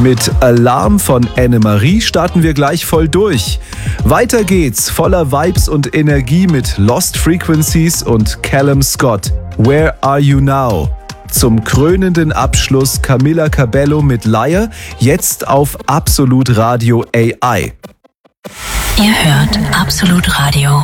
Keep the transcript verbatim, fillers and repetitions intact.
Mit Alarm von Anne-Marie starten wir gleich voll durch. Weiter geht's, voller Vibes und Energie mit Lost Frequencies und Callum Scott. Where Are You Now? Zum krönenden Abschluss Camila Cabello mit Liar, jetzt auf Absolut Radio A I. Ihr hört Absolut Radio.